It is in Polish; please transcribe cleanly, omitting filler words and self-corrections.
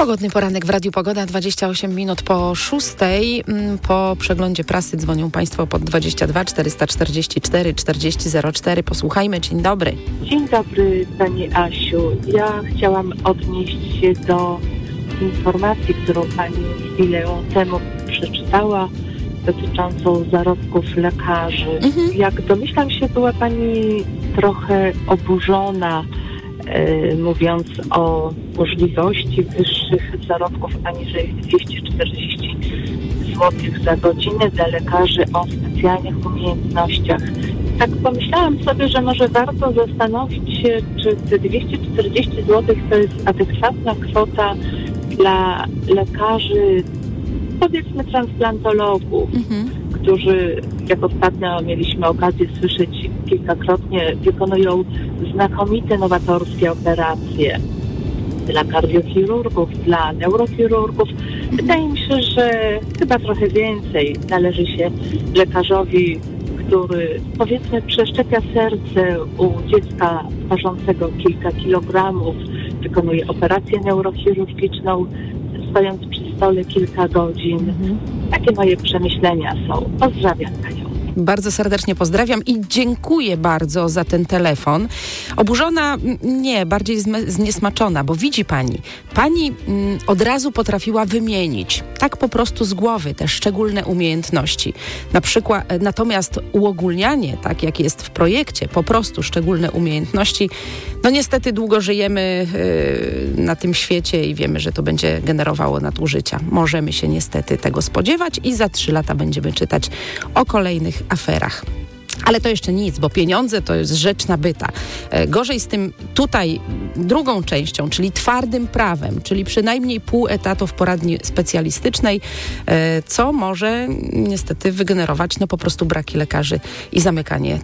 Pogodny poranek w Radiu Pogoda, 28 minut po 6:00. Po przeglądzie prasy dzwonią Państwo pod 22 444 4004. Posłuchajmy. Dzień dobry. Dzień dobry, Pani Asiu. Ja chciałam odnieść się do informacji, którą Pani chwilę temu przeczytała, dotyczącą zarobków lekarzy. Jak domyślam się, była Pani trochę oburzona, mówiąc o możliwości wyższych zarobków aniżeli 240 zł za godzinę dla lekarzy o specjalnych umiejętnościach. Tak pomyślałam sobie, że może warto zastanowić się, czy te 240 zł to jest adekwatna kwota dla lekarzy, powiedzmy transplantologów, którzy, jak ostatnio mieliśmy okazję słyszeć kilkakrotnie, wykonują znakomite, nowatorskie operacje dla kardiochirurgów, dla neurochirurgów. Wydaje mi się, że chyba trochę więcej należy się lekarzowi, który, powiedzmy, przeszczepia serce u dziecka ważącego kilka kilogramów, wykonuje operację neurochirurgiczną, stojąc przy stole kilka godzin. Takie moje przemyślenia są. Pozdrawiam Panią. Bardzo serdecznie pozdrawiam i dziękuję bardzo za ten telefon. Oburzona? Nie, bardziej zniesmaczona, bo widzi Pani od razu potrafiła wymienić, tak po prostu z głowy, te szczególne umiejętności. Na przykład, natomiast uogólnianie, tak jak jest w projekcie, po prostu szczególne umiejętności, no niestety długo żyjemy na tym świecie i wiemy, że to będzie generowało nadużycia. Możemy się niestety tego spodziewać i za 3 lata będziemy czytać o kolejnych aferach. Ale to jeszcze nic, bo pieniądze to jest rzecz nabyta. Gorzej z tym tutaj drugą częścią, czyli twardym prawem, czyli przynajmniej pół etatu w poradni specjalistycznej, co może niestety wygenerować po prostu braki lekarzy i zamykanie